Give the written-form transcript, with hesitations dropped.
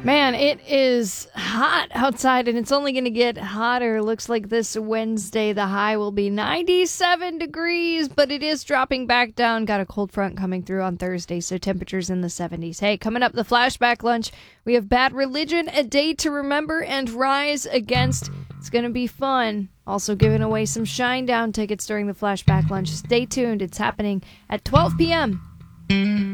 Man, it is hot outside and it's only going to get hotter. Looks like this Wednesday the high will be 97 degrees, but it is dropping back down. Got a cold front coming through on Thursday, so temperatures in the 70s. Hey, coming up the flashback lunch, we have Bad Religion, A Day to Remember, and Rise Against. It's going to be fun. Also giving away some Shinedown tickets during the flashback lunch. Stay tuned. It's happening at 12 p.m.